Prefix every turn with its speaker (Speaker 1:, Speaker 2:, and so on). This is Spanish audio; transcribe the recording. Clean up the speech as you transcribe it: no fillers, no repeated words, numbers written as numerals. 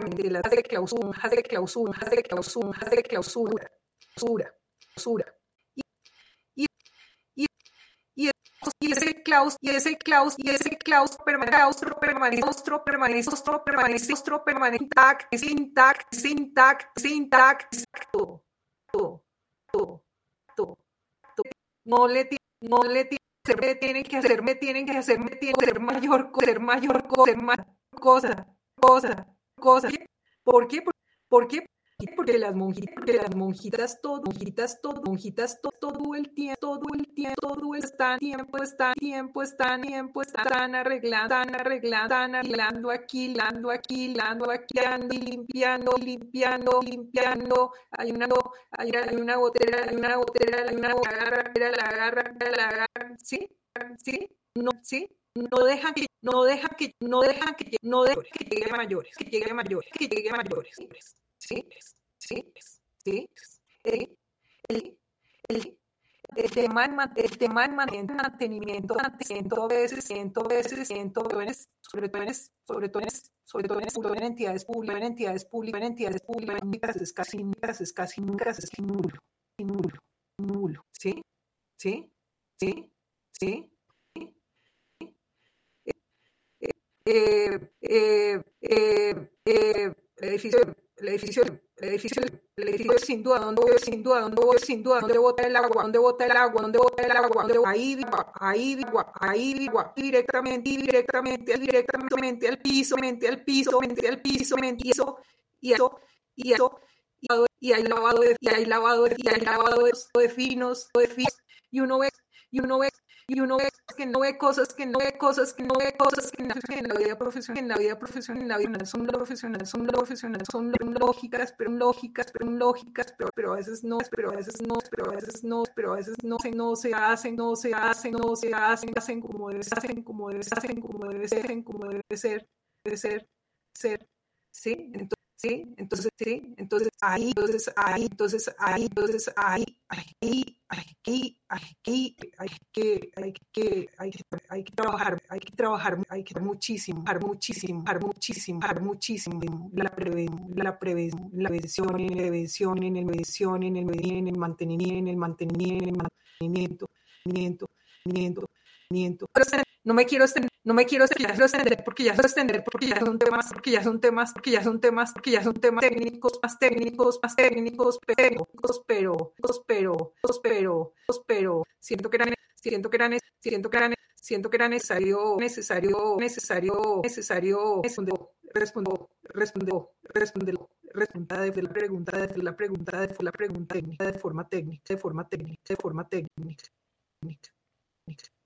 Speaker 1: de las de clausura. Y ese claustro permanece intacto. No le tienen que hacer mayor cosa. ¿Por qué? Porque las monjitas todo el tiempo están arreglando aquí, limpiando. Hay una botella, la agarra, ¿sí? No dejan que llegue a mayores. Sí. El tema del mantenimiento, sobre todo en entidades públicas, es casi nulo. ¿Sí? El edificio sin duda, ¿dónde bota el agua? Ahí directamente al piso, y hay lavado de finos, y uno ve que no ve cosas que en la vida profesional son lógicas, pero a veces no se hacen como debe ser. ¿Sí? Entonces ahí hay que trabajar muchísimo la prevención, en el mantenimiento. No me quiero extender porque ya son temas técnicos, pero siento que era necesario responder la pregunta técnica de forma técnica.